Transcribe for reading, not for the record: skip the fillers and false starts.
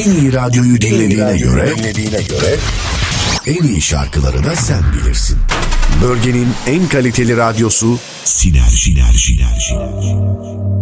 En iyi radyoyu dinlediğine göre en iyi şarkıları da sen bilirsin. Bölgenin en kaliteli radyosu Sinerji.